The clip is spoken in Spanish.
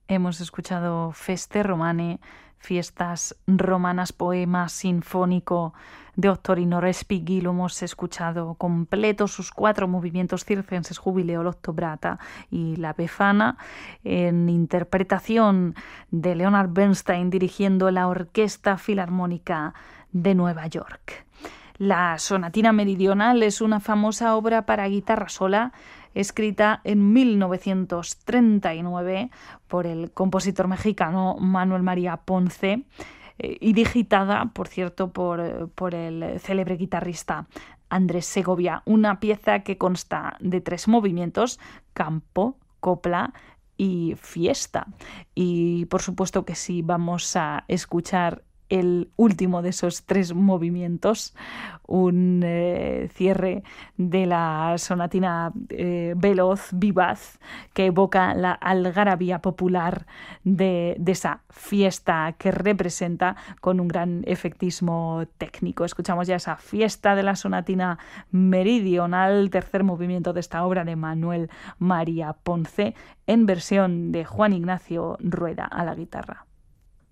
Hemos escuchado Feste Romane, fiestas romanas, poema sinfónico de Ottorino Respighi. Lo hemos escuchado completo, sus 4 movimientos circenses, Jubileo, l'Ottobrata y la Befana, en interpretación de Leonard Bernstein dirigiendo la Orquesta Filarmónica de Nueva York. La Sonatina Meridional es una famosa obra para guitarra sola escrita en 1939 por el compositor mexicano Manuel María Ponce y digitada, por cierto, por el célebre guitarrista Andrés Segovia. Una pieza que consta de 3 movimientos: campo, copla y fiesta. Y por supuesto que sí, vamos a escuchar el último de esos 3 movimientos, un cierre de la sonatina veloz, vivaz, que evoca la algarabía popular de esa fiesta que representa con un gran efectismo técnico. Escuchamos ya esa fiesta de la sonatina meridional, tercer movimiento de esta obra de Manuel María Ponce, en versión de Juan Ignacio Rueda a la guitarra.